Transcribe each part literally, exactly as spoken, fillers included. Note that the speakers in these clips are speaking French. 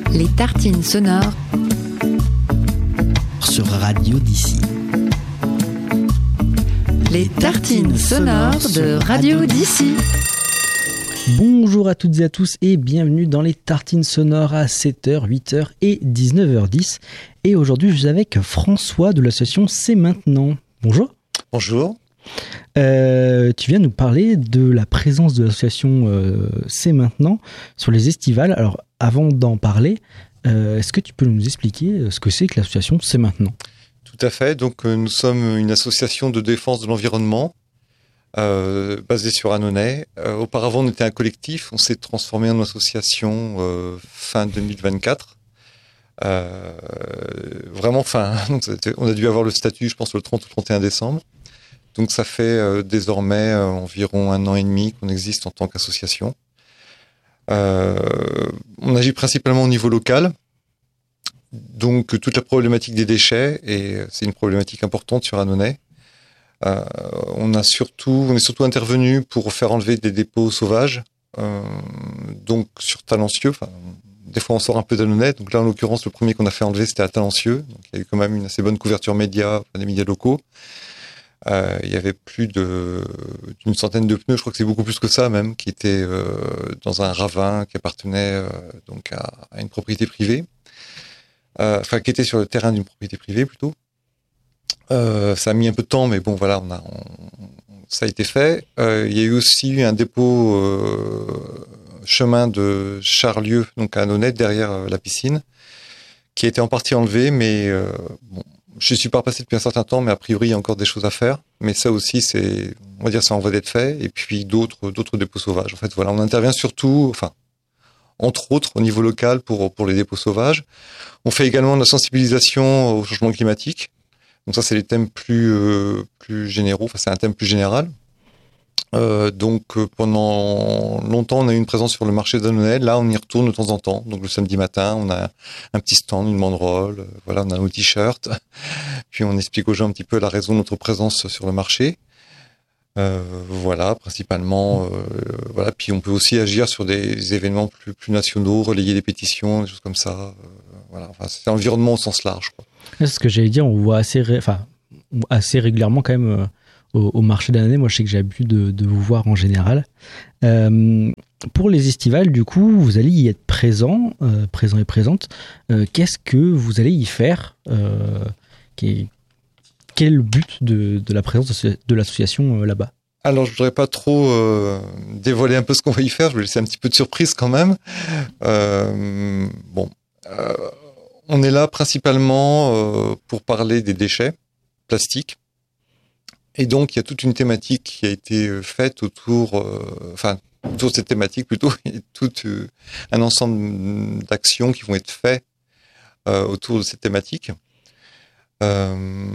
Les tartines sonores sur Radio d'ici. Les tartines sonores de Radio d'ici. Bonjour à toutes et à tous et bienvenue dans les tartines sonores à sept heures, huit heures et dix-neuf heures dix. Et aujourd'hui, je suis avec François de l'association C'est Maintenant. Bonjour. Bonjour. Euh, tu viens nous parler de la présence de l'association euh, C'est Maintenant sur les estivales. Alors, avant d'en parler, euh, est-ce que tu peux nous expliquer ce que c'est que l'association C'est Maintenant ? Tout à fait. Donc, euh, nous sommes une association de défense de l'environnement euh, basée sur Annonay. Euh, auparavant, on était un collectif. On s'est transformé en association euh, fin deux mille vingt-quatre. Euh, vraiment fin. Donc, on a dû avoir le statut, je pense, le trente ou trente et un décembre. Donc ça fait euh, désormais euh, environ un an et demi qu'on existe en tant qu'association. Euh, on agit principalement au niveau local. Donc toute la problématique des déchets, et c'est une problématique importante sur Annonay. Euh, on a surtout, on est surtout intervenu pour faire enlever des dépôts sauvages. Euh, donc sur Talencieux, enfin, des fois on sort un peu d'Annonay. Donc là en l'occurrence le premier qu'on a fait enlever c'était à Talencieux. Donc il y a eu quand même une assez bonne couverture média, enfin, des médias locaux. Euh, il y avait plus de, d'une centaine de pneus, je crois que c'est beaucoup plus que ça même, qui étaient euh, dans un ravin qui appartenait euh, donc à, à une propriété privée, euh, enfin qui était sur le terrain d'une propriété privée plutôt. Euh, ça a mis un peu de temps, mais bon voilà, on a, on, ça a été fait. Euh, il y a eu aussi un dépôt euh, chemin de Charlieu, donc à Annonay, derrière euh, la piscine, qui a été en partie enlevé, mais euh, bon. Je suis pas repassé depuis un certain temps, mais a priori, il y a encore des choses à faire. Mais ça aussi, c'est, on va dire, ça en voie d'être fait. Et puis d'autres, d'autres dépôts sauvages. En fait, voilà, on intervient surtout, enfin, entre autres, au niveau local pour, pour les dépôts sauvages. On fait également de la sensibilisation au changement climatique. Donc ça, c'est les thèmes plus, euh, plus généraux. Enfin, c'est un thème plus général. Euh, donc euh, pendant longtemps on a eu une présence sur le marché d'Annonay. Là on y retourne de temps en temps, donc le samedi matin on a un petit stand, une banderole, euh, voilà, on a nos t-shirts, puis on explique aux gens un petit peu la raison de notre présence sur le marché. Euh, voilà, principalement, euh, voilà. Puis on peut aussi agir sur des événements plus, plus nationaux, relayer des pétitions, des choses comme ça. Euh, voilà, enfin, c'est l'environnement au sens large, quoi. C'est ce que j'allais dire, on voit assez, ré... enfin, assez régulièrement quand même euh, au, au marché d'Annonay. Moi, je sais que j'ai l'habitude de, de vous voir en général. Euh, pour les estivales, du coup, vous allez y être présent, euh, présent et présente. Euh, qu'est-ce que vous allez y faire euh, qui est... Quel est le but de, de la présence de l'association euh, là-bas ? Alors, je voudrais pas trop euh, dévoiler un peu ce qu'on va y faire. Je vais laisser un petit peu de surprise quand même. Euh, bon, euh, on est là principalement euh, pour parler des déchets plastiques. Et donc, il y a toute une thématique qui a été faite autour, euh, enfin, autour de cette thématique plutôt. Il y a tout euh, un ensemble d'actions qui vont être faites euh, autour de cette thématique. Euh,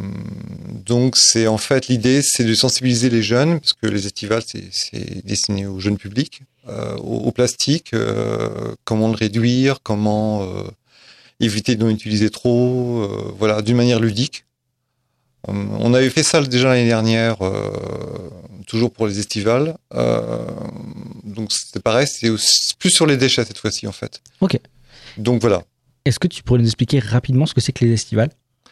donc c'est en fait l'idée c'est de sensibiliser les jeunes parce que les estivales c'est, c'est destiné au jeune public euh, au, au plastique, euh, comment le réduire, comment euh, éviter de l'en utiliser trop, euh, voilà, d'une manière ludique. Euh, on avait fait ça déjà l'année dernière, euh, toujours pour les estivales. Euh, donc c'était pareil, c'est aussi, plus sur les déchets cette fois-ci en fait. Ok. Donc voilà. Est-ce que tu pourrais nous expliquer rapidement ce que c'est que les estivales ?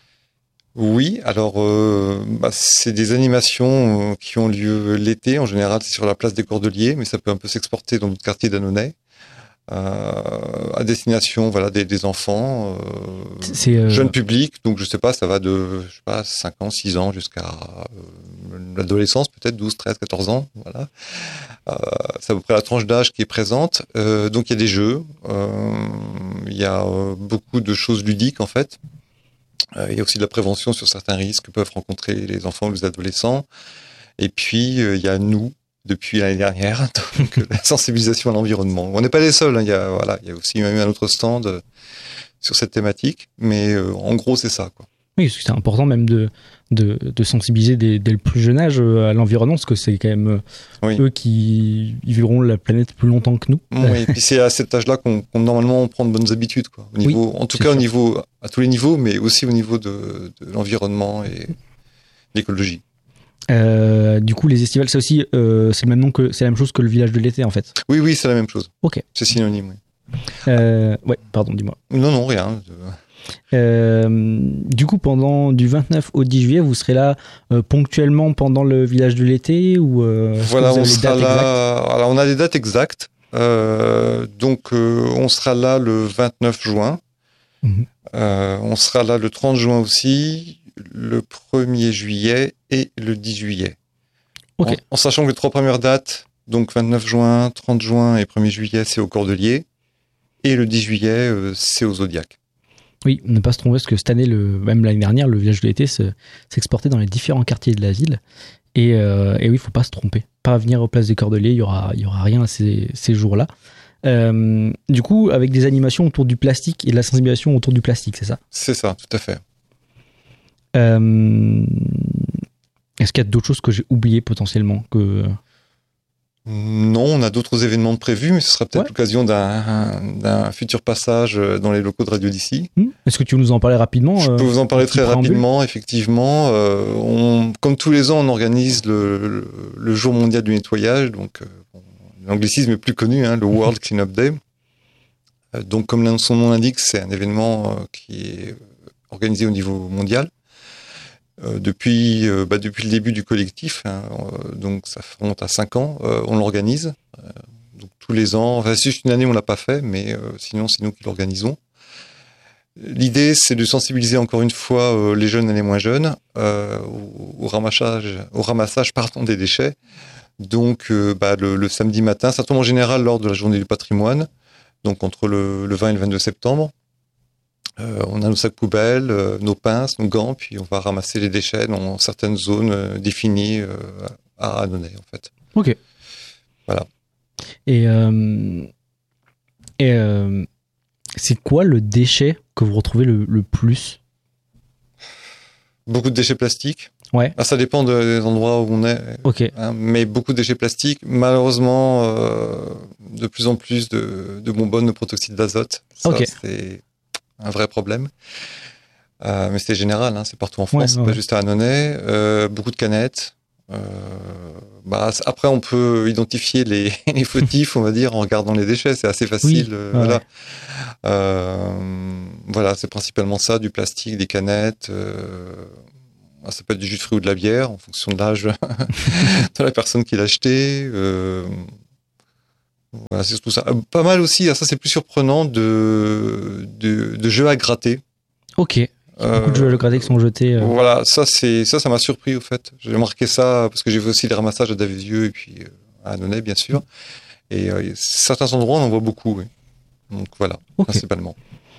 Oui, alors euh, bah, c'est des animations euh, qui ont lieu l'été. En général, c'est sur la place des Cordeliers, mais ça peut un peu s'exporter dans d'autres quartiers d'Annonay, euh, à destination, voilà, des, des enfants, euh, c'est euh... jeunes publics. Donc, je sais pas, ça va de, je sais pas, cinq ans, six ans jusqu'à euh, l'adolescence, peut-être douze, treize, quatorze ans. Voilà, euh, c'est à peu près la tranche d'âge qui est présente. Euh, donc, il y a des jeux, euh, il y a euh, beaucoup de choses ludiques en fait. Euh, il y a aussi de la prévention sur certains risques que peuvent rencontrer les enfants ou les adolescents. Et puis, euh, il y a nous, depuis l'année dernière, donc la sensibilisation à l'environnement. On n'est pas les seuls, hein. Il y a, voilà, il y a aussi même un autre stand euh, sur cette thématique. Mais euh, en gros, c'est ça, quoi. Oui, parce que c'est important même de, de, de sensibiliser dès, dès le plus jeune âge à l'environnement, parce que c'est quand même oui. eux qui ils verront la planète plus longtemps que nous. Oui, et puis c'est à cet âge-là qu'on, qu'on normalement on prend de bonnes habitudes, quoi. Au niveau, oui, en tout cas sûr. Au niveau, à tous les niveaux, mais aussi au niveau de, de l'environnement et de l'écologie. Euh, du coup, les estivales, c'est aussi, euh, c'est le même nom que, c'est la même chose que le village de l'été, en fait. Oui, oui, c'est la même chose. Ok. C'est synonyme, oui. Euh, ouais, pardon, dis-moi. Non, non, rien. Euh, du coup, pendant du vingt-neuf au dix juillet, vous serez là euh, ponctuellement pendant le village de l'été ou euh, voilà, on sera là. Alors, on a des dates exactes. Euh, donc, euh, on sera là le vingt-neuf juin. Mmh. Euh, on sera là le trente juin aussi, le premier juillet et le dix juillet. Okay. En, en sachant que les trois premières dates, donc vingt-neuf juin, trente juin et premier juillet, c'est au Cordelier. Et le dix juillet, euh, c'est au Zodiac. Oui, ne pas se tromper, parce que cette année, le, même l'année dernière, le village de l'été se, s'exportait dans les différents quartiers de la ville. Et, euh, et oui, il ne faut pas se tromper. Pas venir aux places des Cordeliers, il n'y aura, y aura rien ces, ces jours-là. Euh, du coup, avec des animations autour du plastique et de la sensibilisation autour du plastique, c'est ça ? C'est ça, tout à fait. Euh, est-ce qu'il y a d'autres choses que j'ai oubliées potentiellement que... Non, on a d'autres événements prévus, mais ce sera peut-être ouais. l'occasion d'un, d'un futur passage dans les locaux de Radio d'ici. Mmh. Est-ce que tu veux nous en parler rapidement ? Je peux vous en parler très rapidement, effectivement. Euh, on, comme tous les ans, on organise le, le, le jour mondial du nettoyage, donc euh, bon, l'anglicisme est plus connu, hein, le World Cleanup Day. Euh, donc, comme son nom l'indique, c'est un événement euh, qui est organisé au niveau mondial. Euh, depuis, euh, bah, depuis le début du collectif, hein, euh, donc ça remonte à cinq ans, euh, on l'organise. Euh, donc tous les ans, enfin, c'est juste une année on l'a pas fait, mais euh, sinon c'est nous qui l'organisons. L'idée c'est de sensibiliser encore une fois euh, les jeunes et les moins jeunes euh, au, au ramassage, au ramassage pardon, des déchets. Donc euh, bah, le, le samedi matin, ça tombe en général lors de la journée du patrimoine, donc entre le, le vingt et le vingt-deux septembre. Euh, on a nos sacs poubelles, euh, nos pinces, nos gants, puis on va ramasser les déchets dans certaines zones euh, définies euh, à Annonay, en fait. Ok. Voilà. Et, euh, et euh, c'est quoi le déchet que vous retrouvez le, le plus ? Beaucoup de déchets plastiques. Ouais. Ah, ça dépend de, des endroits où on est. Ok. Hein, mais beaucoup de déchets plastiques. Malheureusement, euh, de plus en plus de, de bonbonnes de protoxyde d'azote. Ça, ok. C'est un vrai problème. Euh, mais c'est général, hein, c'est partout en France, ouais, c'est ouais. pas juste à Annonay. Euh, beaucoup de canettes. Euh, bah, après, on peut identifier les, les fautifs, on va dire, en regardant les déchets. C'est assez facile. Oui, euh, ouais. Voilà. Euh, voilà, c'est principalement ça, du plastique, des canettes. Euh, ça peut être du jus de fruits ou de la bière, en fonction de l'âge de la personne qui l'a acheté. Euh, Voilà, c'est tout ça. Pas mal aussi, ça c'est plus surprenant, de, de, de jeux à gratter. Ok. Euh, beaucoup de jeux à gratter qui sont jetés. Euh... Voilà, ça c'est ça, ça m'a surpris au fait. J'ai remarqué ça parce que j'ai vu aussi les ramassages à Davézieux et puis euh, à Annonay bien sûr. Et euh, certains endroits on en voit beaucoup. Oui. Donc voilà, okay. Principalement.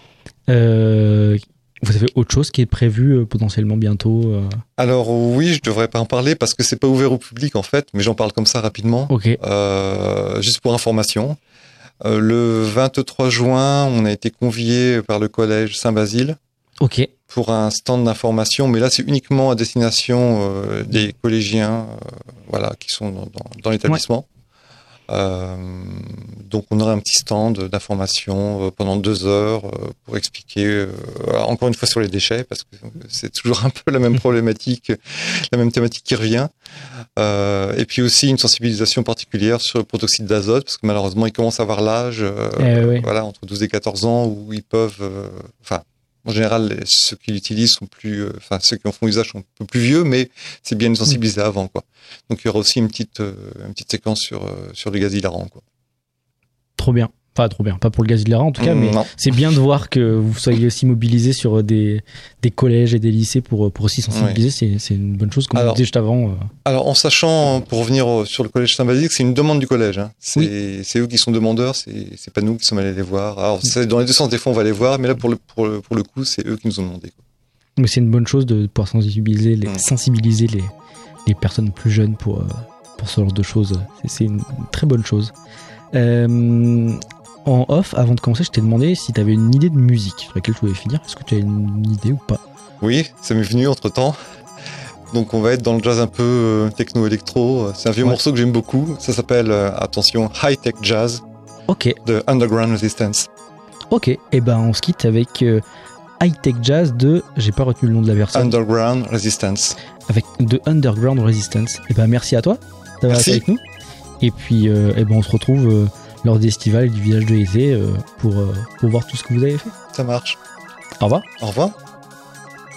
Euh, vous avez autre chose qui est prévu euh, potentiellement bientôt euh... Alors oui, je devrais pas en parler parce que c'est pas ouvert au public en fait, mais j'en parle comme ça rapidement. Ok. Euh, juste pour information. Euh, le vingt-trois juin, on a été convié par le collège Saint-Basile. Ok. Pour un stand d'information, mais là c'est uniquement à destination euh, des collégiens, euh, voilà, qui sont dans, dans, dans l'établissement. Ouais. Euh, donc on aura un petit stand d'information euh, pendant deux heures euh, pour expliquer euh, encore une fois sur les déchets parce que c'est toujours un peu la même problématique, la même thématique qui revient. Euh, et puis aussi une sensibilisation particulière sur le protoxyde d'azote parce que malheureusement ils commencent à avoir l'âge, euh, eh oui. voilà, entre douze et quatorze ans où ils peuvent, enfin. Euh, En général, ceux qui l'utilisent sont plus, enfin euh, ceux qui en font usage sont un peu plus vieux, mais c'est bien de sensibiliser mmh. avant, quoi. Donc il y aura aussi une petite, euh, une petite séquence sur euh, sur le gaz hilarant, quoi. Trop bien, pas trop bien, pas pour le gaz hilarant en tout cas, mmh, mais non. C'est bien de voir que vous soyez aussi mobilisés sur des des collèges et des lycées pour pour aussi sensibiliser. Oui. C'est c'est une bonne chose, comme alors, on disait juste avant. Euh... Alors en sachant, pour revenir sur le collège Saint-Basile, c'est une demande du collège. Hein. C'est oui. c'est eux qui sont demandeurs, c'est c'est pas nous qui sommes allés les voir. Alors c'est dans les deux sens, des fois on va les voir, mais là pour le pour le, pour le coup, c'est eux qui nous ont demandé, quoi. Mais c'est une bonne chose de pouvoir sensibiliser les mmh. sensibiliser les les personnes plus jeunes pour pour ce genre de choses. C'est, c'est une très bonne chose. Euh, En off, avant de commencer, je t'ai demandé si tu avais une idée de musique sur laquelle tu voulais finir. Est-ce que tu as une idée ou pas ? Oui, ça m'est venu entre-temps. Donc on va être dans le jazz un peu euh, techno-électro. C'est un vieux ouais. morceau que j'aime beaucoup. Ça s'appelle, euh, attention, High Tech Jazz. Ok. De Underground Resistance. Ok, et eh ben on se quitte avec euh, High Tech Jazz de, j'ai pas retenu le nom de la version. Underground Resistance. Avec de Underground Resistance. Et eh ben merci à toi d'avoir été avec nous. Et puis, euh, eh ben on se retrouve... Euh, lors des estivales du village de Hézé euh, pour, euh, pour voir tout ce que vous avez fait. Ça marche. Au revoir. Au revoir.